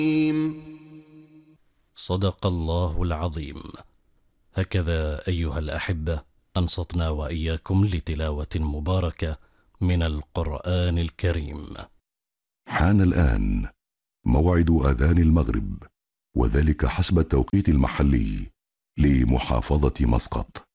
صدق الله العظيم. هكذا أيها الأحبة أنصتنا وإياكم لتلاوة مباركة من القرآن الكريم. حان الآن موعد آذان المغرب، وذلك حسب التوقيت المحلي لمحافظة مسقط.